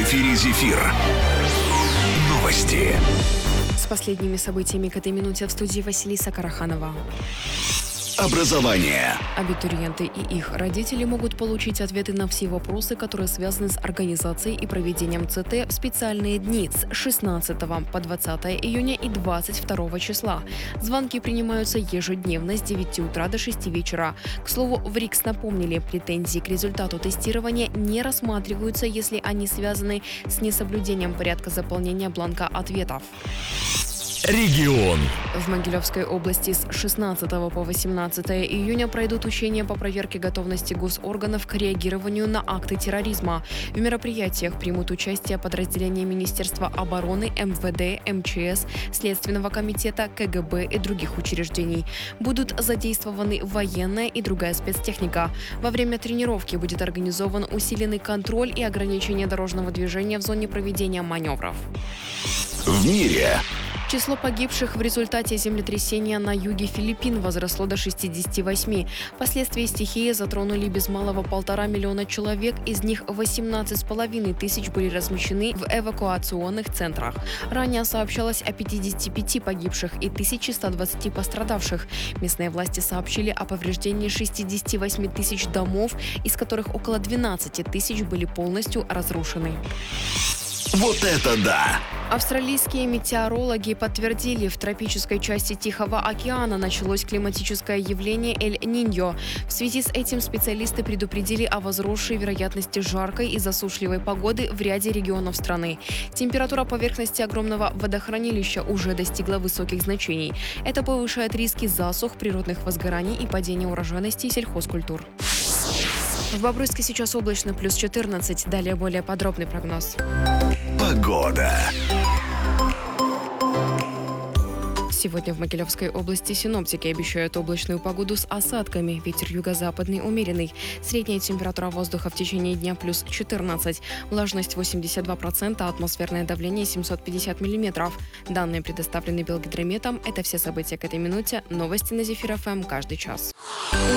эфире «Зефир». Новости. С последними событиями к этой минуте в студии Василиса Караханова. Образование. Абитуриенты и их родители могут получить ответы на все вопросы, которые связаны с организацией и проведением ЦТ в специальные дни с 16 по 20 июня и 22 числа. Звонки принимаются ежедневно с 9 утра до 6 вечера. К слову, в РИКС напомнили, претензии к результату тестирования не рассматриваются, если они связаны с несоблюдением порядка заполнения бланка ответов. Регион. В Могилевской области с 16 по 18 июня пройдут учения по проверке готовности госорганов к реагированию на акты терроризма. В мероприятиях примут участие подразделения Министерства обороны, МВД, МЧС, Следственного комитета, КГБ и других учреждений. Будут задействованы военная и другая спецтехника. Во время тренировки будет организован усиленный контроль и ограничение дорожного движения в зоне проведения маневров. В мире. Число погибших в результате землетрясения на юге Филиппин возросло до 68. Последствия стихии затронули без малого 1,5 миллиона человек, из них 18,5 тысяч были размещены в эвакуационных центрах. Ранее сообщалось о 55 погибших и 1120 пострадавших. Местные власти сообщили о повреждении 68 тысяч домов, из которых около 12 тысяч были полностью разрушены. Вот это да! Австралийские метеорологи подтвердили, в тропической части Тихого океана началось климатическое явление Эль-Ниньо. В связи с этим специалисты предупредили о возросшей вероятности жаркой и засушливой погоды в ряде регионов страны. Температура поверхности огромного водохранилища уже достигла высоких значений. Это повышает риски засух, природных возгораний и падения урожайности сельхозкультур. В Бобруйске сейчас облачно, плюс 14. Далее более подробный прогноз. Погода. Сегодня в Могилевской области синоптики обещают облачную погоду с осадками. Ветер юго-западный умеренный. Средняя температура воздуха в течение дня плюс 14. Влажность 82%, атмосферное давление 750 миллиметров. Данные предоставлены Белгидрометом. Это все события к этой минуте. Новости на Зефир ФМ каждый час.